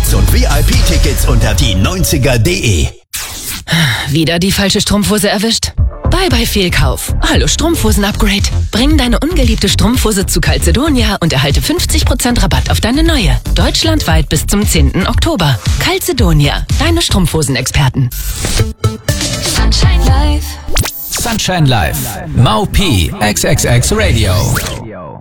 Tickets und VIP-Tickets unter die90er.de. Wieder die falsche Strumpfhose erwischt? Bye bye Fehlkauf. Hallo Strumpfhosen-Upgrade. Bring deine ungeliebte Strumpfhose zu Calzedonia und erhalte 50% Rabatt auf deine neue. Deutschlandweit bis zum 10. Oktober. Calzedonia, deine Strumpfhosen-Experten. Sunshine Live. Sunshine Live. Mau P. XXX Radio.